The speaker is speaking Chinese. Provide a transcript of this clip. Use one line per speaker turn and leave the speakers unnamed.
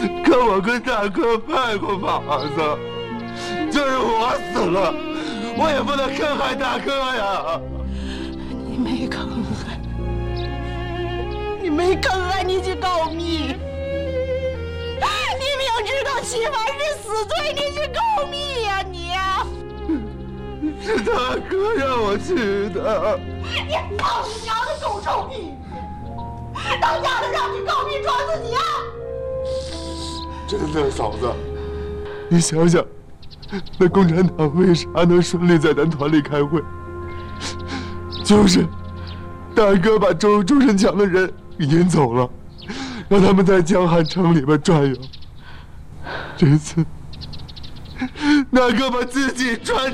可我跟大哥卖过房子，就是我死了，我也不能坑害大哥呀。
你没坑害，你没坑害，你去告密。你明知道媳妇是死罪，你去告密呀你呀！
是大哥让我去的。
你放你娘的狗臭屁！当家的让你告密撞死你啊！
真的，嫂子，你想想，那共产党为啥能顺利在咱团里开会？就是大哥把周神强的人引走了，让他们在江汉城里边转悠。这次大哥把自己穿